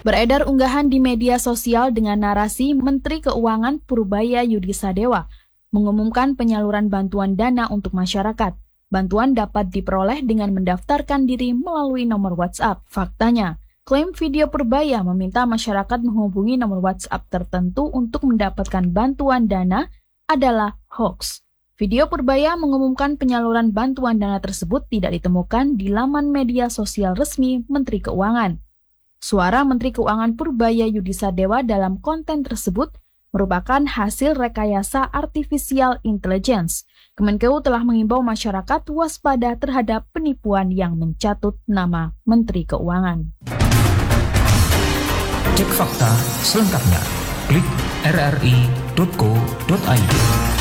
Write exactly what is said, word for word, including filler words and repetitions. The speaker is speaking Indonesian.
Beredar unggahan di media sosial dengan narasi Menteri Keuangan Purbaya Yudisadewa mengumumkan penyaluran bantuan dana untuk masyarakat. Bantuan dapat diperoleh dengan mendaftarkan diri melalui nomor WhatsApp. Faktanya, klaim video Purbaya meminta masyarakat menghubungi nomor WhatsApp tertentu untuk mendapatkan bantuan dana adalah hoax. Video Purbaya mengumumkan penyaluran bantuan dana tersebut tidak ditemukan di laman media sosial resmi Menteri Keuangan. Suara Menteri Keuangan Purbaya Yudisadewa dalam konten tersebut merupakan hasil rekayasa artificial intelligence. Kemenkeu telah mengimbau masyarakat waspada terhadap penipuan yang mencatut nama Menteri Keuangan. Cek fakta selengkapnya. Klik r r i titik co titik i d.